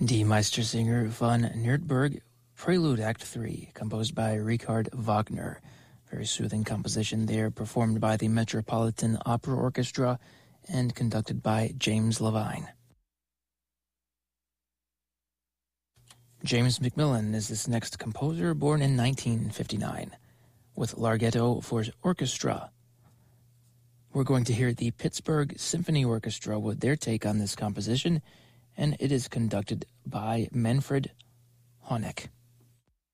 Die Meistersinger von Nürnberg, Prelude Act 3, composed by Richard Wagner. Very soothing composition there, performed by the Metropolitan Opera Orchestra and conducted by James Levine. James Macmillan is this next composer, born in 1959, with Larghetto for orchestra. We're going to hear the Pittsburgh Symphony Orchestra with their take on this composition, and it is conducted by Manfred Honeck.